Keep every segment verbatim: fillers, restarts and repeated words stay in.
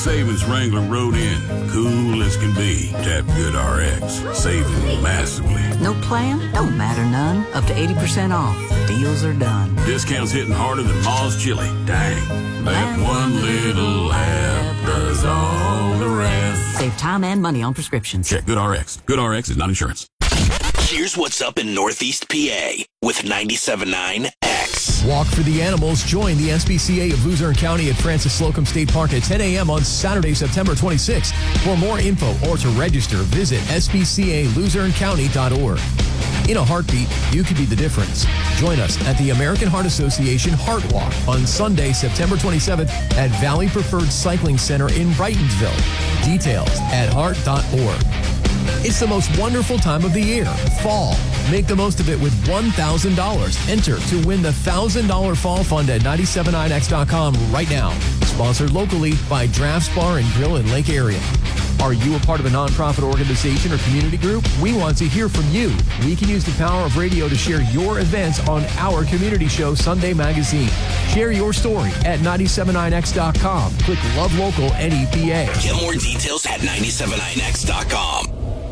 savings Wrangler rode in, cool as can be. Tap GoodRx, saving massively. No plan? Don't matter none. Up to eighty percent off. Deals are done. Discounts hitting harder than Ma's chili. Dang. That one little app does all the rest. Save time and money on prescriptions. Check GoodRx. GoodRx is not insurance. Here's what's up in Northeast P A with ninety-seven point nine X. Walk for the Animals. Join the S P C A of Luzerne County at Francis Slocum State Park at ten a.m. on Saturday, September twenty-sixth. For more info or to register, visit s p c a luzerne county dot org. In a heartbeat, you could be the difference. Join us at the American Heart Association Heart Walk on Sunday, September twenty-seventh at Valley Preferred Cycling Center in Brightonsville. Details at heart dot org. It's the most wonderful time of the year, fall. Make the most of it with one thousand dollars. Enter to win the one thousand dollars Fall Fund at nine seven nine x dot com right now. Sponsored locally by Drafts Bar and Grill in Lake Area. Are you a part of a nonprofit organization or community group? We want to hear from you. We can use the power of radio to share your events on our community show, Sunday Magazine. Share your story at nine seven nine x dot com. Click Love Local N E P A. Get more details at nine seven nine x dot com.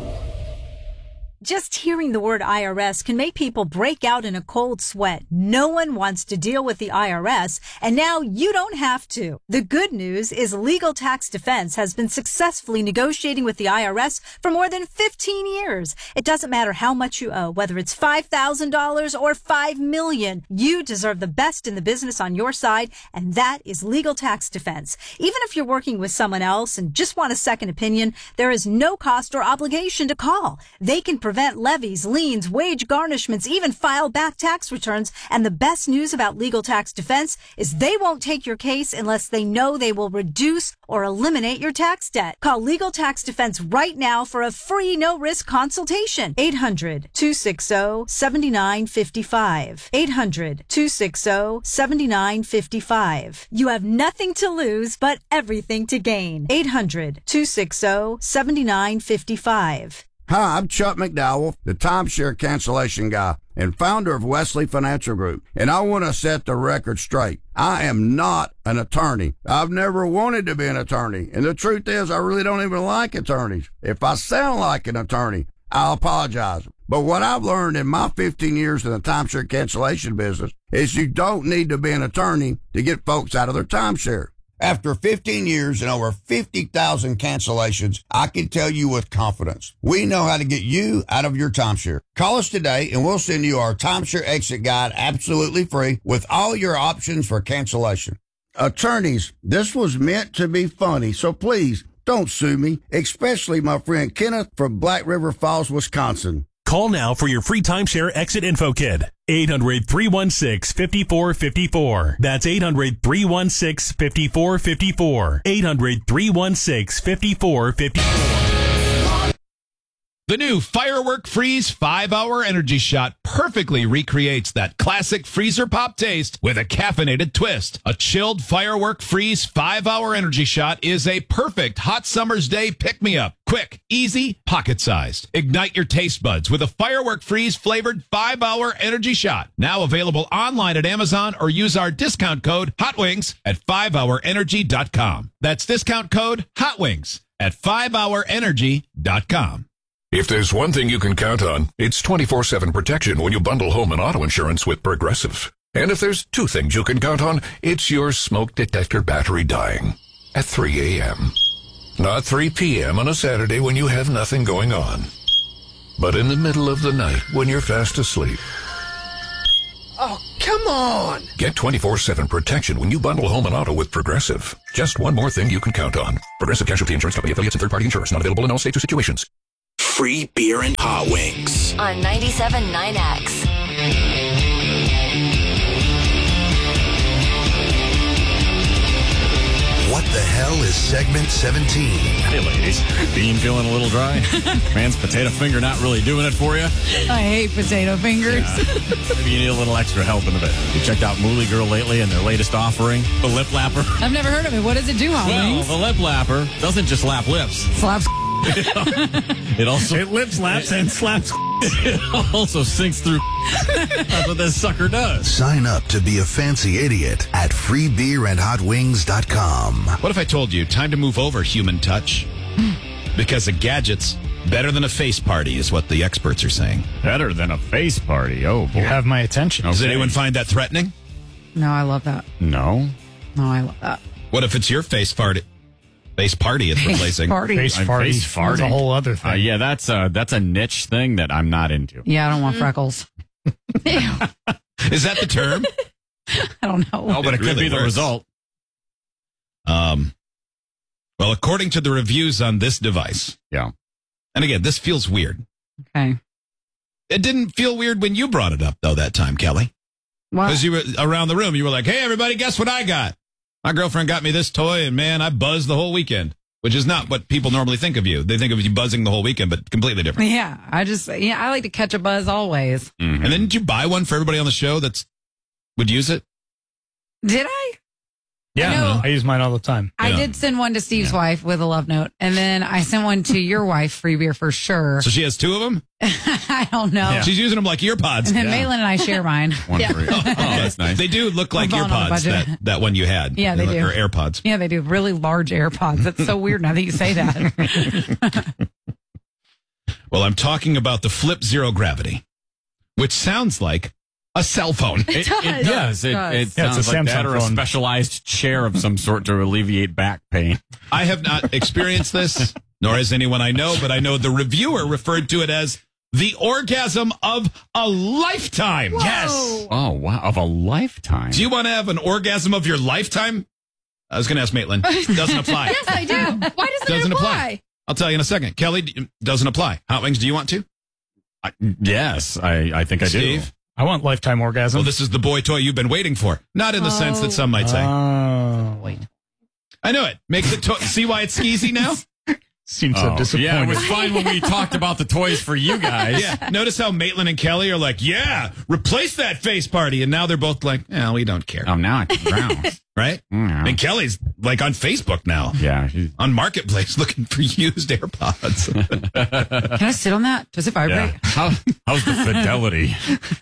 Just hearing the word I R S can make people break out in a cold sweat. No one wants to deal with the I R S, and now you don't have to. The good news is Legal Tax Defense has been successfully negotiating with the I R S for more than fifteen years. It doesn't matter how much you owe, whether it's five thousand dollars or five million dollars. You deserve the best in the business on your side, and that is Legal Tax Defense. Even if you're working with someone else and just want a second opinion, there is no cost or obligation to call. They can prevent levies, liens, wage garnishments, even file back tax returns. And the best news about Legal Tax Defense is they won't take your case unless they know they will reduce or eliminate your tax debt. Call Legal Tax Defense right now for a free no-risk consultation. eight hundred, two six zero, seven nine five five. eight hundred, two six zero, seven nine five five. You have nothing to lose but everything to gain. eight hundred, two six zero, seven nine five five. Hi, I'm Chuck McDowell, the timeshare cancellation guy and founder of Wesley Financial Group, and I want to set the record straight. I am not an attorney. I've never wanted to be an attorney, and the truth is I really don't even like attorneys. If I sound like an attorney, I'll apologize. But what I've learned in my fifteen years in the timeshare cancellation business is you don't need to be an attorney to get folks out of their timeshare. After fifteen years and over fifty thousand cancellations, I can tell you with confidence, we know how to get you out of your timeshare. Call us today and we'll send you our timeshare exit guide absolutely free with all your options for cancellation. Attorneys, this was meant to be funny, so please don't sue me, especially my friend Kenneth from Black River Falls, Wisconsin. Call now for your free timeshare exit info kit. eight hundred, three one six, five four five four. That's eight hundred, three one six, five four five four. eight hundred, three one six, five four five four. The new Firework Freeze five hour Energy Shot perfectly recreates that classic freezer pop taste with a caffeinated twist. A chilled Firework Freeze five hour Energy Shot is a perfect hot summer's day pick-me-up. Quick, easy, pocket-sized. Ignite your taste buds with a Firework Freeze flavored five hour Energy Shot. Now available online at Amazon or use our discount code HOTWINGS at five hour energy dot com. That's discount code HOTWINGS at five hour energy dot com. If there's one thing you can count on, it's twenty-four seven protection when you bundle home and auto insurance with Progressive. And if there's two things you can count on, it's your smoke detector battery dying at three a.m. Not three p.m. on a Saturday when you have nothing going on, but in the middle of the night when you're fast asleep. Oh, come on! Get twenty-four seven protection when you bundle home and auto with Progressive. Just one more thing you can count on. Progressive Casualty Insurance Company, affiliates, and third-party insurance. Not available in all states or situations. Free beer and hot wings on ninety-seven point nine X. What the hell is segment seventeen? Hey, ladies. Bean feeling a little dry? Man's potato finger not really doing it for you? I hate potato fingers. Yeah. Maybe you need a little extra help in the bit. You checked out Mooly Girl lately and their latest offering, the Lip Lapper? I've never heard of it. What does it do, Hot Well, Wings? the Lip Lapper doesn't just lap lips. Slaps It also it lip slaps and slaps. It also sinks through. That's what this sucker does. Sign up to be a fancy idiot at free beer and hot wings dot com. What if I told you, time to move over, human touch? Because a gadget's better than a face party is what the experts are saying. Better than a face party. Oh, boy. You have my attention. Okay. Does anyone find that threatening? No, I love that. No. No, I love that. What if it's your face party? Face party it's replacing. Party. Face I'm farty. face farting. That's a whole other thing. Uh, yeah, that's a, that's a niche thing that I'm not into. Yeah, I don't want freckles. Is that the term? I don't know. Oh, but it, It could really be the works. result. Um, well, according to the reviews on this device, Yeah. and again, this feels weird. Okay. It didn't feel weird when you brought it up, though, that time, Kelly. Well, Because you were around the room, you were like, hey, everybody, guess what I got? My girlfriend got me this toy, and man, I buzzed the whole weekend, which is not what people normally think of you. They think of you buzzing the whole weekend, but completely different. yeah, I just, yeah, I like to catch a buzz always. Mm-hmm. And then did you buy one for everybody on the show that's would use it? Did I? Yeah, I know. I use mine all the time. I Yeah. did send one to Steve's wife with a love note, and then I sent one to your wife, free beer for sure. So she has two of them? I don't know. Yeah. She's using them like ear pods. And then Maylin and I share mine. One yeah. for you. Oh, that's nice. They do look like I'm ear falling on the pods, budget. that, that one you had. Yeah, they look, do. Or AirPods. Yeah, they do. Really large AirPods. That's so weird now that you say that. Well, I'm talking about the Flip Zero Gravity, which sounds like a cell phone. It, it does. It, it, Yeah, it's sounds a like that Samsung or a phone. specialized chair of some sort to alleviate back pain. I have not experienced this, nor has anyone I know, but I know the reviewer referred to it as the orgasm of a lifetime. Yes. Oh, wow. Of a lifetime. Do you want to have an orgasm of your lifetime? I was going to ask Maitland. Doesn't apply. Yes, I do. Why doesn't, Doesn't it apply? apply. I'll tell you in a second. Kelly, d- doesn't apply. Hot Wings, do you want to? I, yes, I, I think I Steve? do. I want lifetime orgasm. Well, this is the boy toy you've been waiting for. Not in the sense that some might say. Oh, Wait. I know it. Make the to- see why it's skeezy now? seems so Oh, disappointed. yeah, it was fine when we talked about the toys for you guys. Yeah. Notice how Maitland and Kelly are like, yeah, replace that face party. And now they're both like, yeah, we don't care. Oh, now I can browse. Right? Yeah. And Kelly's like on Facebook now. Yeah. she's- On Marketplace looking for used AirPods. Can I sit on that? Does it vibrate? Yeah. How, how's the fidelity?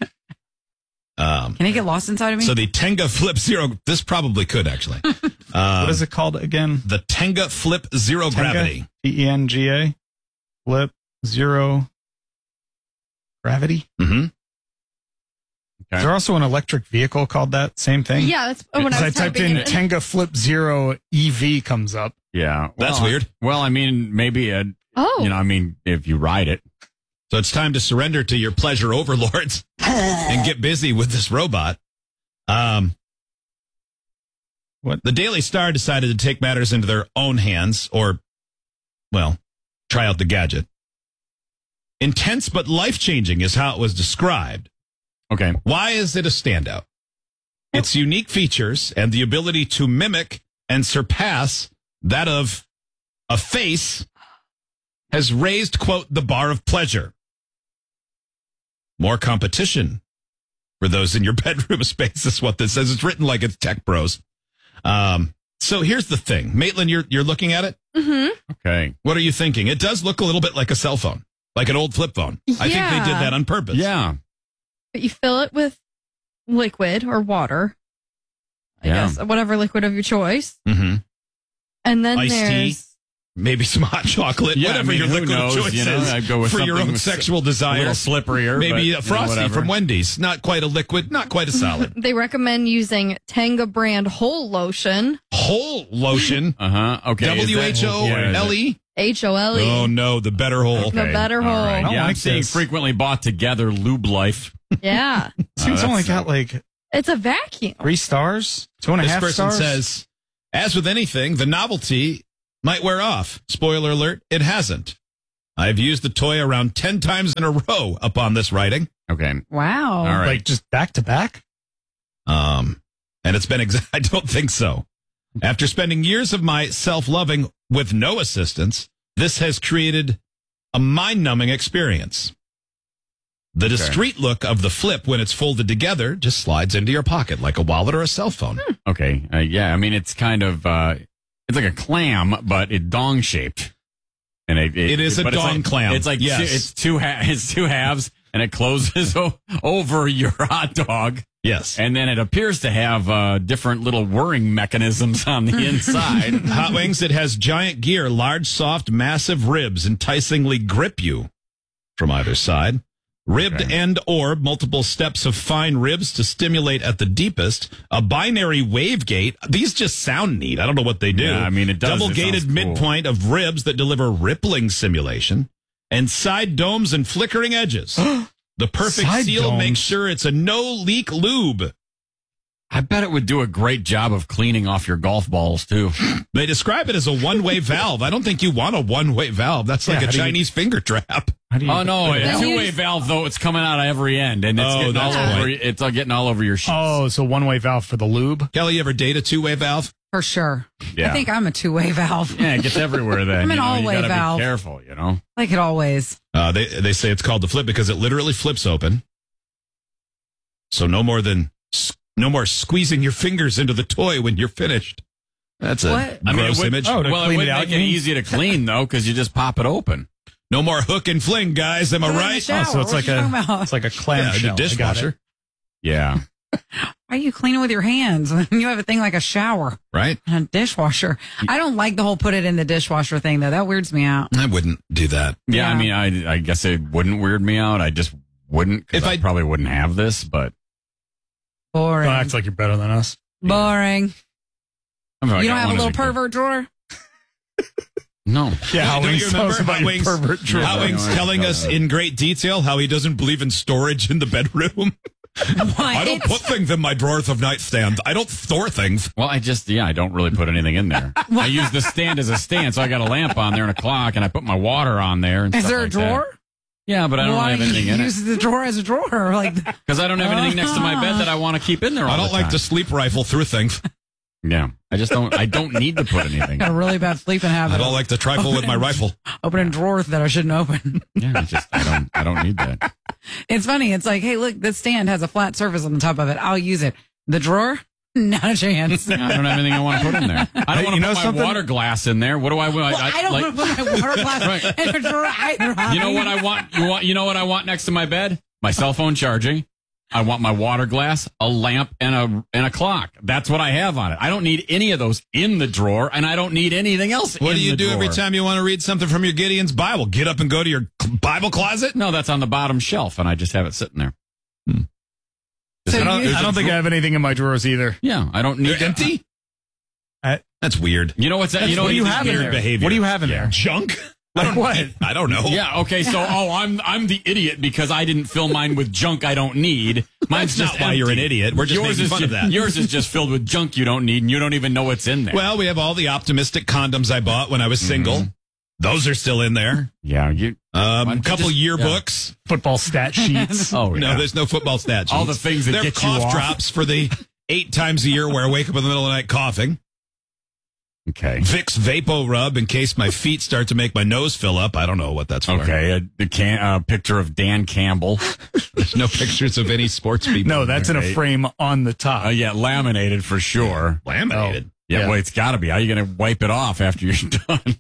um, Can it get lost inside of me? so the Tenga Flip Zero, this probably could actually. Um, what is it called again? The Tenga Flip Zero Gravity. T E N G A. Flip Zero Gravity. Mm-hmm. Is there also an electric vehicle called that? Same thing? Yeah, that's when I Because I, was typed typing in it. Tenga Flip Zero E V comes up. Yeah. That's Well, weird. Well, I mean, maybe, a, Oh. you know, I mean, if you ride it. So it's time to surrender to your pleasure overlords and get busy with this robot. Um, What? The Daily Star decided to take matters into their own hands, or, well, try out the gadget. Intense but life-changing is how it was described. Okay. Why is it a standout? Its unique features and the ability to mimic and surpass that of a face has raised, quote, the bar of pleasure. More competition for those in your bedroom space is what this says. It's written like it's Tech Bros. Um, so here's the thing. Maitland, you're, you're looking at it? Mm-hmm. Okay. What are you thinking? It does look a little bit like a cell phone, like an old flip phone. I think they did Yeah. that on purpose. Yeah. But you fill it with liquid or water. I Yeah. guess whatever liquid of your choice. Mm-hmm. And then Iced tea. there's Maybe some hot chocolate, Yeah, whatever I mean, your who liquid knows, of choice you know, is I'd go with for your something own with sexual a desires. little slipperier, Maybe but, a you know, Frosty whatever. from Wendy's. Not quite a liquid, not quite a solid. they recommend using Tenga brand whole lotion. Whole lotion. Uh-huh. Okay. is W that- H O L E? H O L E. Oh, no, the better hole. The better All hole. right. I don't Yeah, I'm like seeing this. frequently bought together Lube Life. Yeah. Seems Uh, only that's- got like It's a vacuum. three stars, two and a This half person stars. says, as with anything, the novelty might wear off. Spoiler alert, it hasn't. I've used the toy around ten times in a row upon this writing. Okay. Wow. All right. Like just back to back. Um, and it's been exa- I don't think so. After spending years of my self-loving with no assistance, this has created a mind-numbing experience. The discreet look of the flip when it's folded together just slides into your pocket like a wallet or a cell phone. Okay. Uh, yeah. I mean, it's kind of, uh, it's like a clam, but it dong shaped. And it, it, It is a but it's dong like, clam. It's like Yes. two, it's two ha- it's two halves, and it closes o- over your hot dog. Yes. And then it appears to have uh, different little whirring mechanisms on the inside. Hot Wings, it has giant gear, large, soft, massive ribs, enticingly grip you from either side. Ribbed Okay. end orb, multiple steps of fine ribs to stimulate at the deepest. A binary wave gate. These just sound neat. I don't know what they do. Yeah, I mean, it does. Double It gated sounds cool. midpoint of ribs that deliver rippling simulation. And side domes and flickering edges. The perfect Side seal domes. makes sure it's a no-leak lube. I bet it would do a great job of cleaning off your golf balls, too. They describe it as a one-way valve. I don't think you want a one-way valve. That's like Yeah, a how do you- Chinese finger trap. How do you- Oh, no, a Then two-way you- valve, though, it's coming out of every end, and it's Oh, getting all that's over. right. It's all getting all over your sheets. Oh, so one-way valve for the lube? Kelly, you ever date a two-way valve? For sure. Yeah. I think I'm a two-way valve. Yeah, it gets everywhere then. I'm an you know, all-way you gotta valve. Be careful, you know. Like it always. Uh, they they say it's called the flip because it literally flips open. So no more than no more squeezing your fingers into the toy when you're finished. That's a What? I mean, gross it would, image. Oh, to well, it clean would it out, make you it mean? easy to clean though, because you just pop it open. No more hook and fling, guys. Am I Put it in the right? shower. Oh, so it's What like are you a talking about? it's like a Yeah, clamshell. the I got it. dishwasher, Yeah. Why are you cleaning with your hands when you have a thing like a shower right? and a dishwasher? I don't like the whole put it in the dishwasher thing, though. That weirds me out. I wouldn't do that. Yeah, I Yeah. mean, I I guess it wouldn't weird me out. I just wouldn't, because If I, I- probably wouldn't have this, but Boring. Well, acts like you're better than us. Boring. I mean, I you don't got have a one as little kid. pervert drawer? No. Yeah, how Don't Wings you tell us remember about Hot your Wings? pervert drawer. Hot Wings No, telling no, us no. in great detail how he doesn't believe in storage in the bedroom. I don't put things in my drawers of nightstand. I don't store things. Well, I just, yeah, I don't really put anything in there. I use the stand as a stand, so I got a lamp on there and a clock, and I put my water on there. And Is stuff there a like that. drawer? Yeah, but I don't Why have anything in it. use the drawer as a drawer? Like, Because I don't have anything next to my bed that I want to keep in there all I don't the like time. to sleep rifle through things. Yeah, I just don't, I don't need to put anything. got a really bad sleeping habit. I don't like to trifle with my rifle. Opening drawers that I shouldn't open. Yeah, I just, I don't, I don't need that. It's funny. It's like, hey, look, this stand has a flat surface on the top of it. I'll use it. The drawer? Not a chance. I don't have anything I want to put in there. I don't Hey, want you to know put my something? water glass in there. What do I want? Well, I don't like, want to put my water glass Right. in a drawer either. You know what I want? You want? You know what I want next to my bed? My cell phone charging. I want my water glass, a lamp, and a and a clock. That's what I have on it. I don't need any of those in the drawer, and I don't need anything else. What in do you the do every drawer. time you want to read something from your Gideon's Bible? Get up and go to your Bible closet? No, that's on the bottom shelf, and I just have it sitting there. Hmm. So I don't, you- I don't think I have anything in my drawers either. Yeah, I don't need You're empty? I- That's weird. You know what's that? You know what do you is have in weird there? behavior. What do you have in there? Junk? Like what? I don't know. Yeah. Okay. So, oh, I'm I'm the idiot because I didn't fill mine with junk I don't need. Mine's That's just not why you're an empty. idiot. We're just yours making is fun ju- of that. Yours is just filled with junk you don't need, and you don't even know what's in there. Well, we have all the optimistic condoms I bought when I was single. Mm-hmm. Those are still in there. yeah, you. Um, Why a don't you couple just- yearbooks. Football stat sheets. Oh, No, yeah. there's no football stat sheets. All the things that They're get you cough off. drops for the eight times a year where I wake up in the middle of the night coughing. Okay. Vicks Vapo Rub in case my feet start to make my nose fill up. I don't know what that's for. Okay. A, the can, a picture of Dan Campbell. There's no pictures of any sports people. No, that's in a Right. frame on the top. Uh, yeah, laminated for sure. Laminated. Yeah, Yeah. well, it's got to be. How are you going to wipe it off after you're done?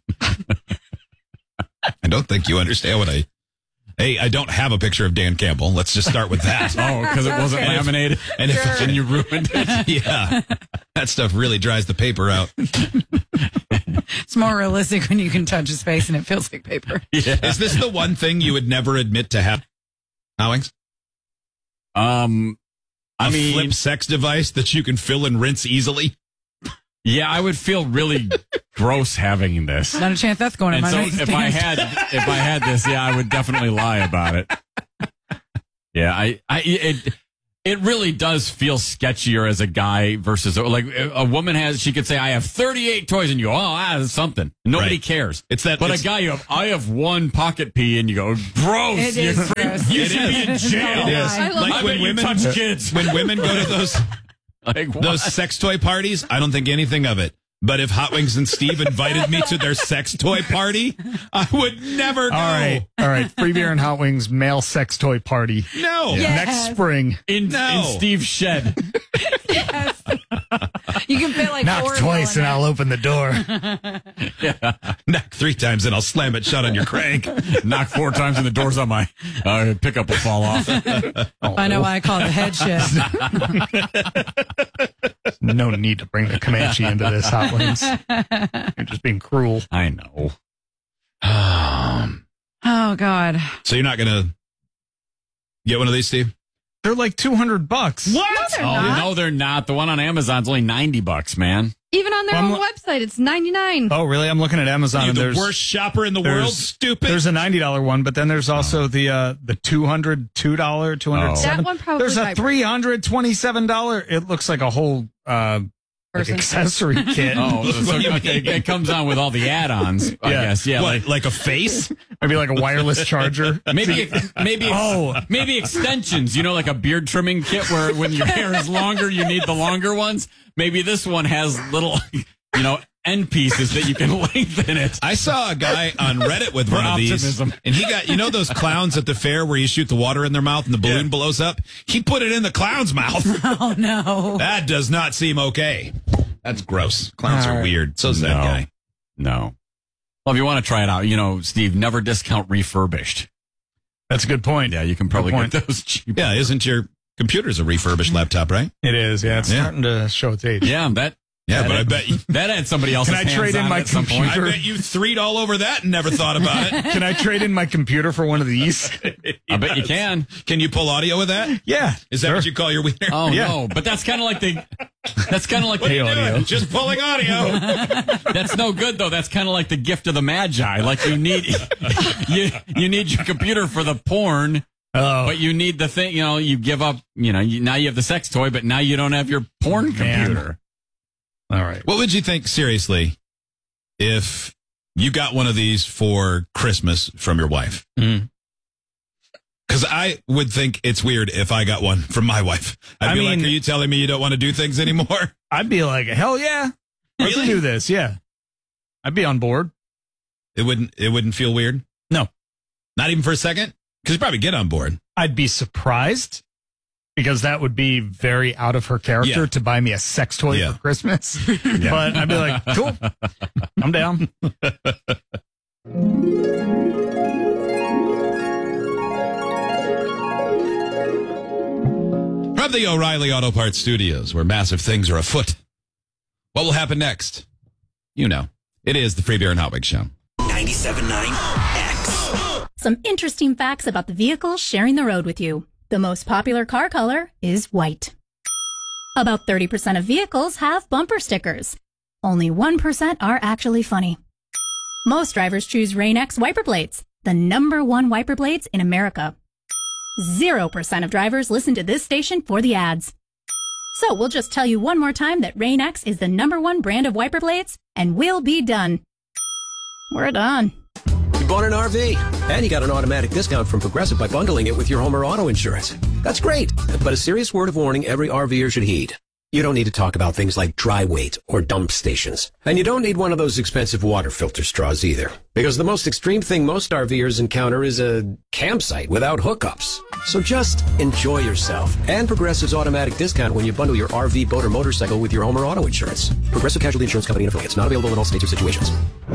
I don't think you understand what I. Hey, I don't have a picture of Dan Campbell. Let's just start with that. Oh, because it wasn't Okay. laminated, And if- and you ruined it. Yeah, that stuff really dries the paper out. It's more realistic when you can touch his face and it feels like paper. Yeah. Is this the one thing you would never admit to have? Howings? Um, A I mean, flip sex device that you can fill and rinse easily? yeah, I would feel really gross having this. Not a chance that's going in And my so nightstand. if I had if I had this, yeah, I would definitely lie about it. Yeah, I, I it it really does feel sketchier as a guy versus like a woman has. She could say, "I have thirty-eight toys," and you go, "Oh, ah, that's something." Nobody Right. cares. It's that. But it's, a guy, you have, I have one pocket pee, and you go, "Gross! It You're is cre- gross. You It should is. be in jail." It is. I love Like I when bet you women touch kids. when women go to those Like what? those sex toy parties, I don't think anything of it. But if Hot Wings and Steve invited me to their sex toy party, I would never go. All right. All right. Free beer and Hot Wings male sex toy party No. Yeah. next spring. in, No. in Steve's shed. Yes. You can fit like knock four twice and in I'll open the door. Yeah. Knock three times and I'll slam it shut on your crank. Knock four times and the doors on my uh, pickup will fall off. Oh. I know why I call it the head shift. No need to bring the Comanche into this, Hot Wings. You're just being cruel. I know. Um, oh, God. So you're not going to get one of these, Steve? They're like two hundred bucks. What? No, they're oh, not. no, they're not. The one on Amazon's only ninety bucks, man. Even on their I'm own lo- website, it's ninety-nine. Oh, really? I'm looking at Amazon. You're and the there's, worst shopper in the world, stupid. There's a ninety dollars one, but then there's also the uh, the two hundred two dollars, two hundred seven dollars. That one probably There's a might- three hundred twenty-seven dollars. It looks like a whole uh, like Person. accessory kit. Oh, so okay, it comes on with all the add-ons, I Yeah. guess. Yeah, What, like like a face? Maybe like a wireless charger. maybe maybe Oh. maybe extensions. You know, like a beard trimming kit where when your hair is longer, you need the longer ones. Maybe this one has little, you know, end pieces that you can lengthen it. I saw a guy on Reddit with For one of these, optimism. and he got, you know those clowns at the fair where you shoot the water in their mouth and the balloon Yeah. blows up? He put it in the clown's mouth. Oh, no. That does not seem okay. That's gross. Clowns All are right. weird. So's that No. guy. No. Well, if you want to try it out, you know, Steve, never discount refurbished. That's a good point. Yeah, you can probably Good point. get those cheap. Yeah, isn't your computer's a refurbished laptop, right? It is. Yeah, it's Yeah. starting to show its age. Yeah, that. Yeah, that but I had- bet you, that had somebody else's Can I hands trade in on my it at some point. I computer? bet you threed all over that and never thought about it. Can I trade in my computer for one of these? I bet you can. Can you pull audio with that? Yeah. Is that sure. what you call your wiener? Oh Yeah. no, but that's kind of like the. That's kind of like What are the. you audio. doing? Just pulling audio. That's no good though. That's kind of like the gift of the Magi. Like you need, you you need your computer for the porn, Oh, but you need the thing. You know, you give up. You know, you, now you have the sex toy, but now you don't have your porn Man. computer. all right. What would you think, seriously, if you got one of these for Christmas from your wife? Mm. Because I would think it's weird if I got one from my wife. I'd I be mean- like, are you telling me you don't want to do things anymore? I'd be like, hell yeah. Let's Really? do this. Yeah. I'd be on board. It wouldn't It wouldn't feel weird? No. Not even for a second? Because you probably get on board. I'd be surprised because that would be very out of her character Yeah. to buy me a sex toy Yeah. for Christmas. But I'd be like, cool. I'm down. From the O'Reilly Auto Parts Studios, where massive things are afoot. What will happen next? You know. It is the Free Beer and Hot Wings Show. ninety-seven point nine X. Some interesting facts about the vehicles sharing the road with you. The most popular car color is white. About thirty percent of vehicles have bumper stickers. Only one percent are actually funny. Most drivers choose Rain-X wiper blades, the number one wiper blades in America. Zero percent of drivers listen to this station for the ads. So we'll just tell you one more time that Rain-X is the number one brand of wiper blades, and we'll be done. We're done. You bought an R V, and you got an automatic discount from Progressive by bundling it with your home or auto insurance. That's great, but a serious word of warning every RVer should heed. You don't need to talk about things like dry weight or dump stations. And you don't need one of those expensive water filter straws either. Because the most extreme thing most RVers encounter is a campsite without hookups. So just enjoy yourself and Progressive's automatic discount when you bundle your R V, boat, or motorcycle with your home or auto insurance. Progressive Casualty Insurance Company and affiliates. Not available in all states or situations.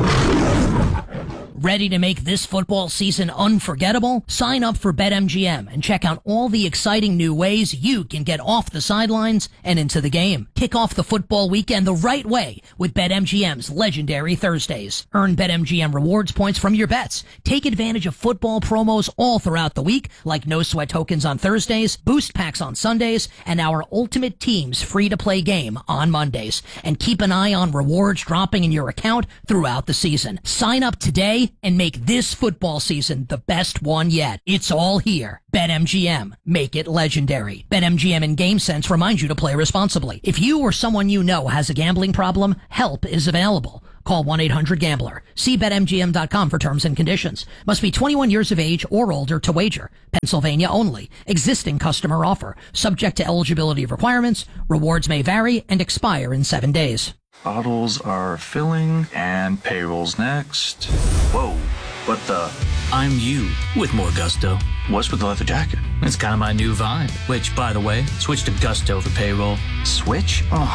Ready to make this football season unforgettable? Sign up for BetMGM and check out all the exciting new ways you can get off the sidelines and into the game. Kick off the football weekend the right way with BetMGM's legendary Thursdays. Earn BetMGM rewards points from your bets. Take advantage of football promos all throughout the week, like no sweat tokens on Thursdays, boost packs on Sundays, and our Ultimate Teams free-to-play game on Mondays. And keep an eye on rewards dropping in your account throughout the season. Sign up today and make this football season the best one yet. It's all here. BetMGM. Make it legendary. BetMGM and GameSense remind you to play responsibly. If you or someone you know has a gambling problem, help is available. Call one eight hundred gambler. See Bet M G M dot com for terms and conditions. Must be twenty-one years of age or older to wager. Pennsylvania only. Existing customer offer. Subject to eligibility requirements. Rewards may vary and expire in seven days. Bottles are filling and payroll's next. Whoa, what the? I'm you with more gusto. What's with the leather jacket? It's kind of my new vibe. Which, by the way, switch to Gusto for payroll. Switch? Oh,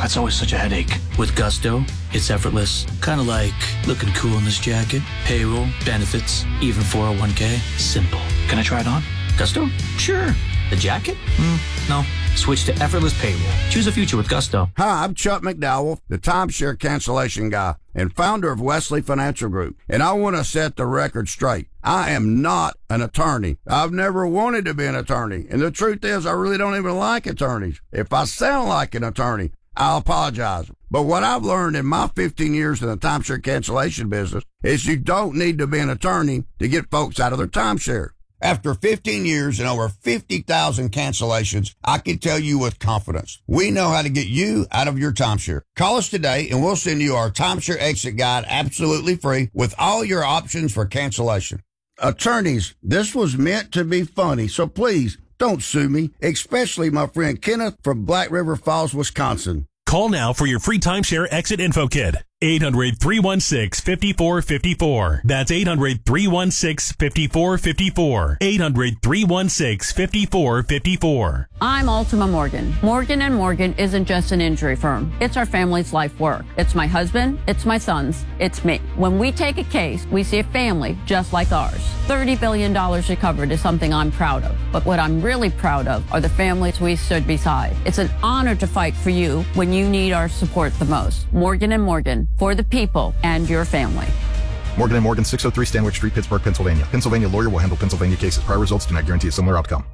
That's always such a headache. With Gusto, it's effortless. Kind of like looking cool in this jacket. Payroll, benefits, even four oh one k. Simple. Can I try it on? Gusto? Sure. The jacket? Mm, no. Switch to effortless payroll. Choose a future with Gusto. Hi, I'm Chuck McDowell, the timeshare cancellation guy and founder of Wesley Financial Group. And I want to set the record straight. I am not an attorney. I've never wanted to be an attorney. And the truth is, I really don't even like attorneys. If I sound like an attorney, I'll apologize. But what I've learned in my fifteen years in the timeshare cancellation business is you don't need to be an attorney to get folks out of their timeshare. After fifteen years and over fifty thousand cancellations, I can tell you with confidence, we know how to get you out of your timeshare. Call us today and we'll send you our timeshare exit guide absolutely free with all your options for cancellation. Attorneys, this was meant to be funny, so please don't sue me, especially my friend Kenneth from Black River Falls, Wisconsin. Call now for your free timeshare exit info kit. eight hundred, three one six, five four five four. That's eight hundred, three one six, five four five four. eight hundred, three one six, five four five four. I'm Ultima Morgan. Morgan and Morgan isn't just an injury firm. It's our family's life work. It's my husband, it's my sons, it's me. When we take a case, we see a family just like ours. thirty billion dollars recovered is something I'm proud of. But what I'm really proud of are the families we stood beside. It's an honor to fight for you when you need our support the most. Morgan and Morgan, for the people and your family. Morgan and Morgan, six oh three Stanwich Street, Pittsburgh, Pennsylvania. Pennsylvania lawyer will handle Pennsylvania cases. Prior results do not guarantee a similar outcome.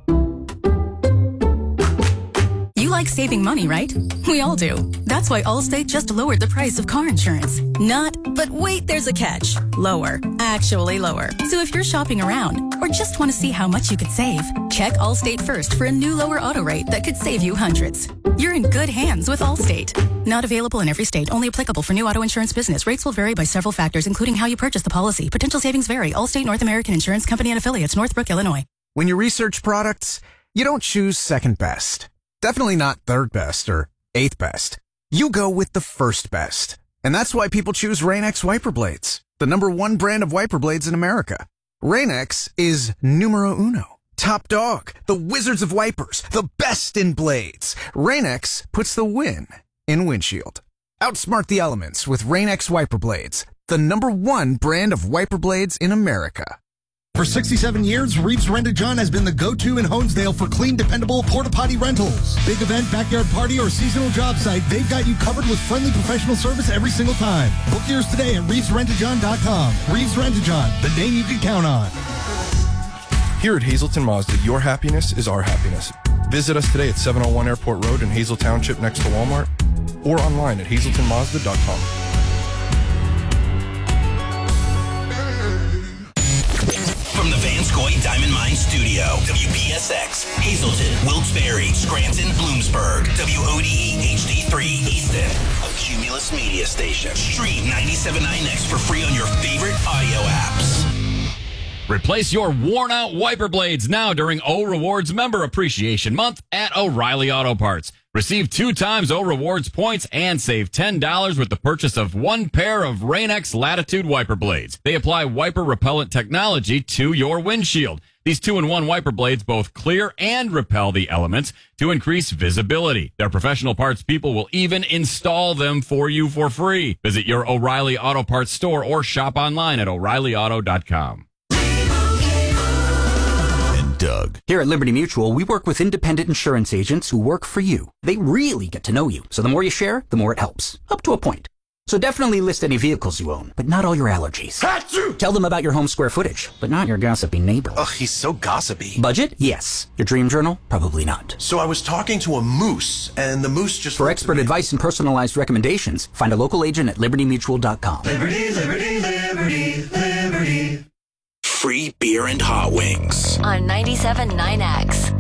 You like saving money, right? We all do. That's why Allstate just lowered the price of car insurance. Not, but wait, there's a catch. Lower. Actually lower. So if you're shopping around or just want to see how much you could save, check Allstate first for a new lower auto rate that could save you hundreds. You're in good hands with Allstate. Not available in every state. Only applicable for new auto insurance business. Rates will vary by several factors, including how you purchase the policy. Potential savings vary. Allstate North American Insurance Company and Affiliates, Northbrook, Illinois. When you research products, you don't choose second best. Definitely not third best or eighth best. You go with the first best. And that's why people choose Rain-X wiper blades, the number one brand of wiper blades in America. Rain-X is numero uno. Top dog, the wizards of wipers, the best in blades. Rain-X puts the win in windshield. Outsmart the elements with Rain-X wiper blades, the number one brand of wiper blades in America. For sixty-seven years, Reeves Rent-A-John has been the go-to in Honesdale for clean, dependable porta-potty rentals. Big event, backyard party, or seasonal job site, they've got you covered with friendly professional service every single time. Book yours today at Reeves Rent A John dot com. Reeves Rent-A-John, the name you can count on. Here at Hazelton Mazda, your happiness is our happiness. Visit us today at seven oh one Airport Road in Hazel Township next to Walmart or online at hazelton mazda dot com. From the Vanscoy Diamond Mine Studio, W P S X, Hazleton, Wilkes-Barre, Scranton, Bloomsburg, W O D E H D three Easton, a Cumulus media station. Stream ninety-seven point nine X for free on your favorite audio apps. Replace your worn-out wiper blades now during O Rewards Member Appreciation Month at O'Reilly Auto Parts. Receive two times O Rewards points and save ten dollars with the purchase of one pair of Rain-X Latitude wiper blades. They apply wiper repellent technology to your windshield. These two-in-one wiper blades both clear and repel the elements to increase visibility. Their professional parts people will even install them for you for free. Visit your O'Reilly Auto Parts store or shop online at o'reilly auto dot com. Doug. Here at Liberty Mutual, we work with independent insurance agents who work for you. They really get to know you, so the more you share, the more it helps. Up to a point. So definitely list any vehicles you own, but not all your allergies. Achoo! Tell them about your home square footage, but not your gossipy neighbor. Ugh, he's so gossipy. Budget? Yes. Your dream journal? Probably not. So I was talking to a moose, and the moose just... For expert advice and personalized recommendations, find a local agent at liberty mutual dot com. Liberty, liberty, liberty, liberty. Free beer and hot wings. On ninety-seven point nine X.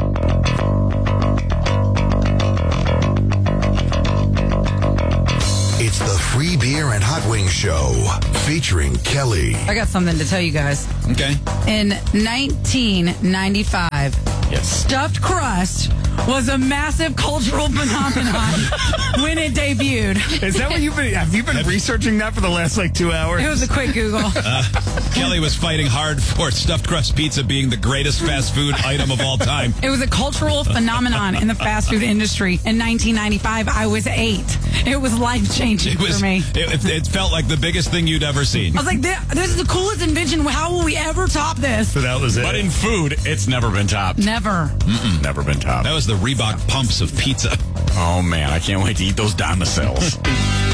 It's the Free Beer and Hot Wings Show featuring Kelly. I got something to tell you guys. Okay. In nineteen ninety-five, Yes. Stuffed crust was a massive cultural phenomenon when it debuted. Is that what you've been, have you been researching that for the last like two hours? It was a quick Google. Uh, Kelly was fighting hard for stuffed crust pizza being the greatest fast food item of all time. It was a cultural phenomenon in the fast food industry. In nineteen ninety-five, I was eight. It was life-changing It was, for me. It, it felt like the biggest thing you'd ever seen. I was like, this, this is the coolest invention. How will we ever top this? So that was it. But in food, it's never been topped. Never. Mm-mm, never been topped. That was the Reebok pumps of pizza. Oh, man. I can't wait to eat those dinosaurs.